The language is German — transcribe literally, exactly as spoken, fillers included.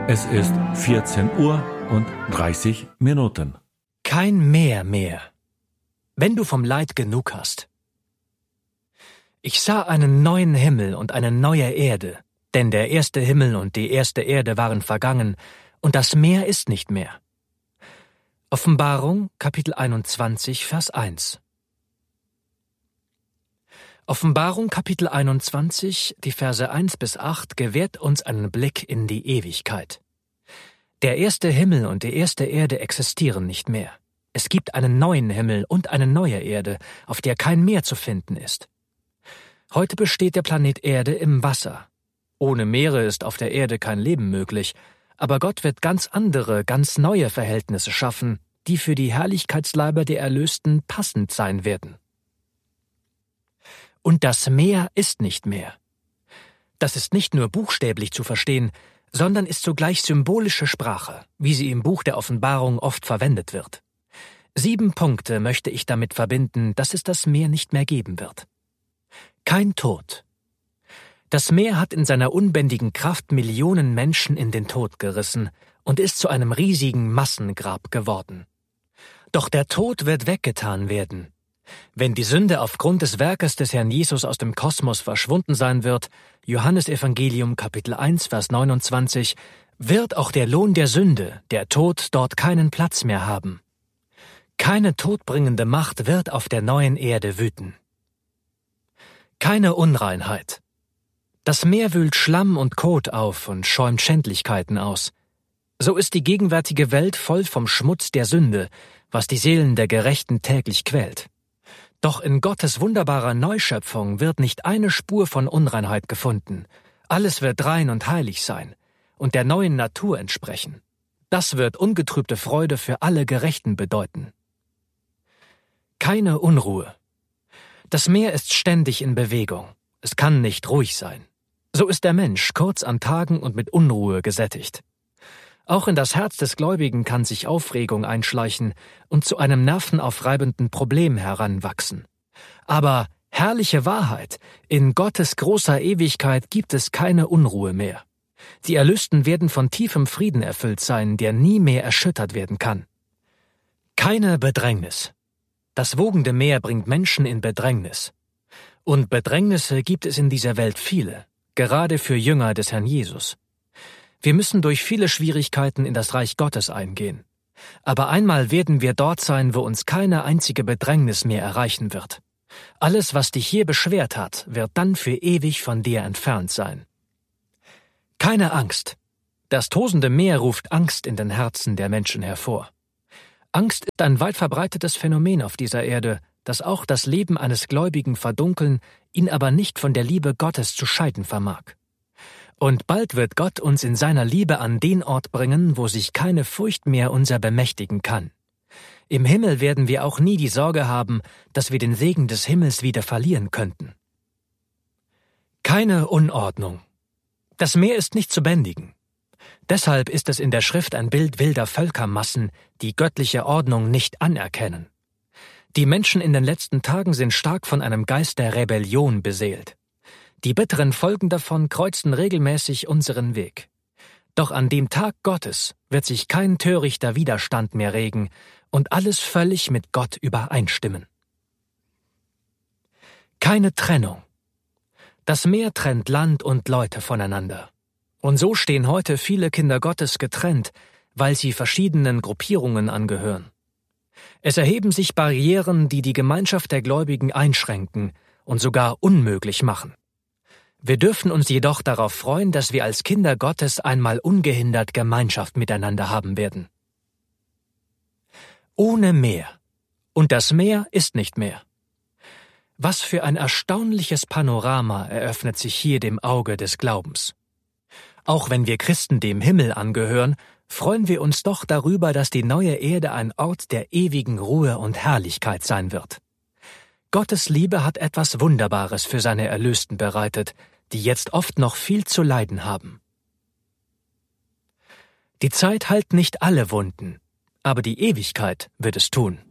Es ist vierzehn Uhr und dreißig Minuten. Kein Meer mehr, wenn du vom Leid genug hast. Ich sah einen neuen Himmel und eine neue Erde, denn der erste Himmel und die erste Erde waren vergangen, und das Meer ist nicht mehr. Offenbarung, Kapitel einundzwanzig, Vers eins. Offenbarung, Kapitel einundzwanzig, die Verse eins bis acht, gewährt uns einen Blick in die Ewigkeit. Der erste Himmel und die erste Erde existieren nicht mehr. Es gibt einen neuen Himmel und eine neue Erde, auf der kein Meer zu finden ist. Heute besteht der Planet Erde im Wasser. Ohne Meere ist auf der Erde kein Leben möglich, aber Gott wird ganz andere, ganz neue Verhältnisse schaffen, die für die Herrlichkeitsleiber der Erlösten passend sein werden. Und das Meer ist nicht mehr. Das ist nicht nur buchstäblich zu verstehen, sondern ist zugleich symbolische Sprache, wie sie im Buch der Offenbarung oft verwendet wird. Sieben Punkte möchte ich damit verbinden, dass es das Meer nicht mehr geben wird. Kein Tod. Das Meer hat in seiner unbändigen Kraft Millionen Menschen in den Tod gerissen und ist zu einem riesigen Massengrab geworden. Doch der Tod wird weggetan werden. Wenn die Sünde aufgrund des Werkes des Herrn Jesus aus dem Kosmos verschwunden sein wird, Johannesevangelium Kapitel eins, Vers neunundzwanzig, wird auch der Lohn der Sünde, der Tod, dort keinen Platz mehr haben. Keine todbringende Macht wird auf der neuen Erde wüten. Keine Unreinheit. Das Meer wühlt Schlamm und Kot auf und schäumt Schändlichkeiten aus. So ist die gegenwärtige Welt voll vom Schmutz der Sünde, was die Seelen der Gerechten täglich quält. Doch in Gottes wunderbarer Neuschöpfung wird nicht eine Spur von Unreinheit gefunden. Alles wird rein und heilig sein und der neuen Natur entsprechen. Das wird ungetrübte Freude für alle Gerechten bedeuten. Keine Unruhe. Das Meer ist ständig in Bewegung. Es kann nicht ruhig sein. So ist der Mensch kurz an Tagen und mit Unruhe gesättigt. Auch in das Herz des Gläubigen kann sich Aufregung einschleichen und zu einem nervenaufreibenden Problem heranwachsen. Aber herrliche Wahrheit, in Gottes großer Ewigkeit gibt es keine Unruhe mehr. Die Erlösten werden von tiefem Frieden erfüllt sein, der nie mehr erschüttert werden kann. Keine Bedrängnis. Das wogende Meer bringt Menschen in Bedrängnis. Und Bedrängnisse gibt es in dieser Welt viele, gerade für Jünger des Herrn Jesus. Wir müssen durch viele Schwierigkeiten in das Reich Gottes eingehen. Aber einmal werden wir dort sein, wo uns keine einzige Bedrängnis mehr erreichen wird. Alles, was dich hier beschwert hat, wird dann für ewig von dir entfernt sein. Keine Angst. Das tosende Meer ruft Angst in den Herzen der Menschen hervor. Angst ist ein weit verbreitetes Phänomen auf dieser Erde, das auch das Leben eines Gläubigen verdunkeln, ihn aber nicht von der Liebe Gottes zu scheiden vermag. Und bald wird Gott uns in seiner Liebe an den Ort bringen, wo sich keine Furcht mehr unser bemächtigen kann. Im Himmel werden wir auch nie die Sorge haben, dass wir den Segen des Himmels wieder verlieren könnten. Keine Unordnung. Das Meer ist nicht zu bändigen. Deshalb ist es in der Schrift ein Bild wilder Völkermassen, die göttliche Ordnung nicht anerkennen. Die Menschen in den letzten Tagen sind stark von einem Geist der Rebellion beseelt. Die bitteren Folgen davon kreuzen regelmäßig unseren Weg. Doch an dem Tag Gottes wird sich kein törichter Widerstand mehr regen und alles völlig mit Gott übereinstimmen. Keine Trennung. Das Meer trennt Land und Leute voneinander. Und so stehen heute viele Kinder Gottes getrennt, weil sie verschiedenen Gruppierungen angehören. Es erheben sich Barrieren, die die Gemeinschaft der Gläubigen einschränken und sogar unmöglich machen. Wir dürfen uns jedoch darauf freuen, dass wir als Kinder Gottes einmal ungehindert Gemeinschaft miteinander haben werden. Ohne Meer. Und das Meer ist nicht mehr. Was für ein erstaunliches Panorama eröffnet sich hier dem Auge des Glaubens. Auch wenn wir Christen dem Himmel angehören, freuen wir uns doch darüber, dass die neue Erde ein Ort der ewigen Ruhe und Herrlichkeit sein wird. Gottes Liebe hat etwas Wunderbares für seine Erlösten bereitet, die jetzt oft noch viel zu leiden haben. Die Zeit heilt nicht alle Wunden, aber die Ewigkeit wird es tun.